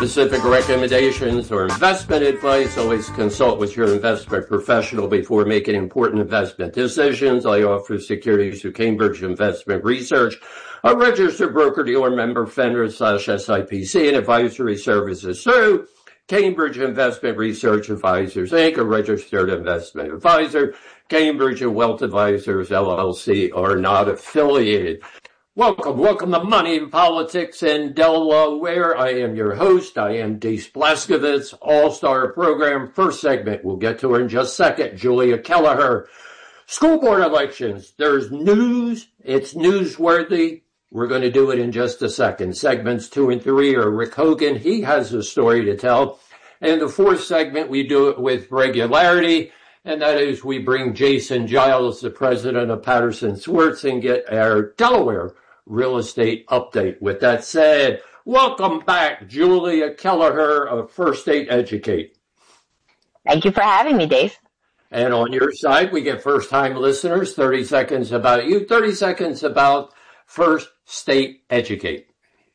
specific recommendations or investment advice. Always consult with your investment professional before making important investment decisions. I offer securities through Cambridge Investment Research, a registered broker-dealer member, FINRA/SIPC, and advisory services through Cambridge Investment Research Advisors, Inc., a registered investment advisor. Cambridge and Wealth Advisors, LLC, are not affiliated. Welcome to Money and Politics in Delaware. I am your host. I am Dees Blaskovitz, all-star program. First segment, we'll get to her in just a second. Julia Kelleher. School board elections. There's news. It's newsworthy. We're going to do it in just a second. Segments 2 and 3 are Rick Hogan. He has a story to tell. And the fourth segment, we do it with regularity. And that is we bring Jason Giles, the president of Patterson Swartz, and get our Delaware real estate update. With that said, welcome back, Julia Kelleher of First State Educate. Thank you for having me, Dave. And on your side, we get first-time listeners, 30 seconds about you, 30 seconds about First State Educate.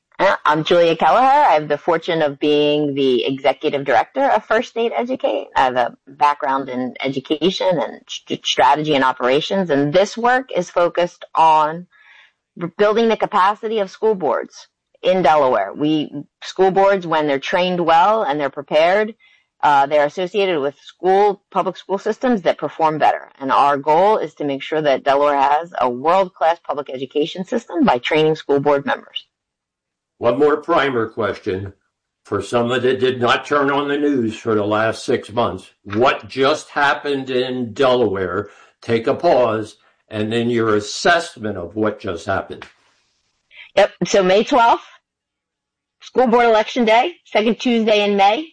I'm Julia Kelleher. I have the fortune of being the executive director of First State Educate. I have a background in education and strategy and operations, and this work is focused on building the capacity of school boards in Delaware. School boards, when they're trained well and they're prepared, they're associated with public school systems that perform better. And our goal is to make sure that Delaware has a world-class public education system by training school board members. One more primer question for someone that did not turn on the news for the last 6 months. What just happened in Delaware? Take a pause, and then your assessment of what just happened. Yep. So May 12th, school board election day, second Tuesday in May.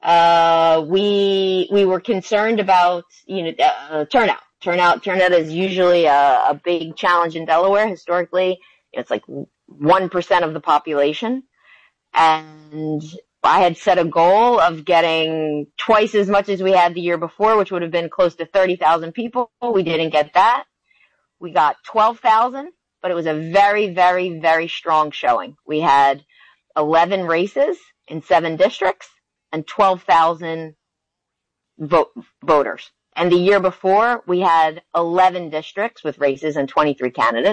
We were concerned about, turnout. Turnout is usually a big challenge in Delaware. Historically, it's like 1% of the population. And I had set a goal of getting twice as much as we had the year before, which would have been close to 30,000 people. We didn't get that. We got 12,000, but it was a very, very, very strong showing. We had 11 races in 7 districts and 12,000 voters. And the year before, we had 11 districts with races and 23 candidates.